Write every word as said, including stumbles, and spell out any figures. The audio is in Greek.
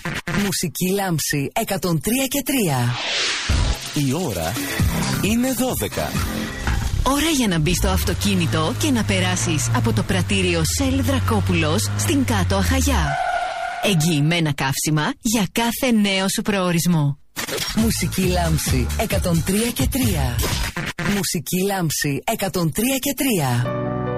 Μουσική λάμψη εκατόν τρία και τρία. Η ώρα είναι δώδεκα. Ώρα για να μπεις στο αυτοκίνητο και να περάσεις από το πρατήριο Σελ Δρακόπουλος στην Κάτω Αχαγιά. Εγγυημένα καύσιμα για κάθε νέο σου προορισμό. Μουσική λάμψη εκατόν τρία και τρία. Μουσική λάμψη εκατόν τρία και τρία.